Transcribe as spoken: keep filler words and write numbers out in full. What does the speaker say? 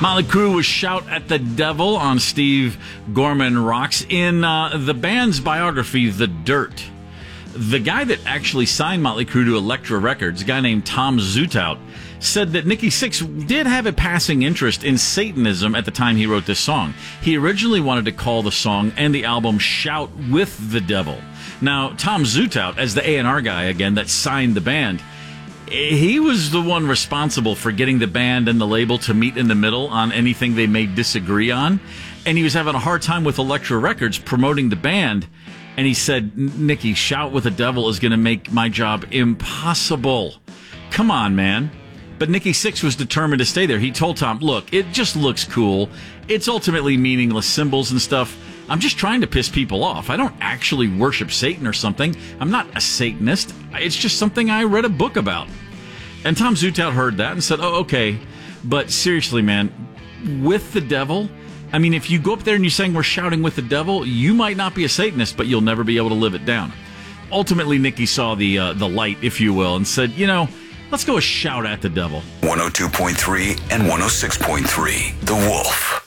Motley Crue was Shout at the Devil on Steve Gorman Rocks. In uh, the band's biography, The Dirt, the guy that actually signed Motley Crue to Elektra Records, a guy named Tom Zutaut, said that Nikki Sixx did have a passing interest in Satanism at the time he wrote this song. He originally wanted to call the song and the album Shout with the Devil. Now, Tom Zutaut, as the A and R guy, again, that signed the band, he was the one responsible for getting the band and the label to meet in the middle on anything they may disagree on. And he was having a hard time with Elektra Records promoting the band. And he said, Nikki, Shout with the Devil is going to make my job impossible. Come on, man. But Nikki Sixx was determined to stay there. He told Tom, look, it just looks cool. It's ultimately meaningless symbols and stuff. I'm just trying to piss people off. I don't actually worship Satan or something. I'm not a Satanist. It's just something I read a book about. And Tom Zutaut heard that and said, oh, okay. But seriously, man, with the devil, I mean, if you go up there and you're saying we're shouting with the devil, you might not be a Satanist, but you'll never be able to live it down. Ultimately, Nikki saw the uh, the light, if you will, and said, you know, let's go a shout at the devil. one oh two point three and one oh six point three, The Wolf.